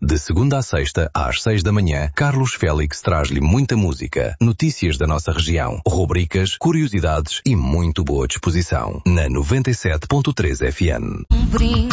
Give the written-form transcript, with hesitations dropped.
De segunda a sexta, às 6 da manhã, Carlos Félix traz-lhe muita música, notícias da nossa região, rubricas, curiosidades e muito boa disposição. Na 97.3 FM. Brinde